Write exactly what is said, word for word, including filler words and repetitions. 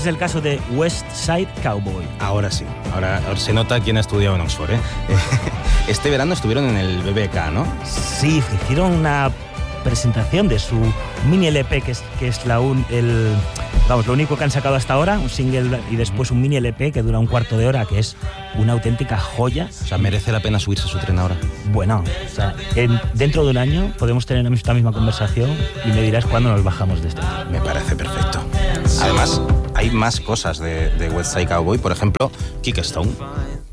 el caso de West Side Cowboy. Ahora sí, ahora, ahora se nota quién ha estudiado en Oxford, ¿eh? Este verano estuvieron en el B B K, ¿no? Sí, hicieron una presentación de su mini L P, que es, que es la un, el, vamos, lo único que han sacado hasta ahora, un single y después un mini L P que dura un cuarto de hora, que es una auténtica joya. O sea, ¿merece la pena subirse a su tren ahora? Bueno, o sea, en, dentro de un año podemos tener esta misma conversación y me dirás cuándo nos bajamos de este tren. Me parece perfecto. Además, hay más cosas de, de West Side Cowboy, por ejemplo, Kick Stone.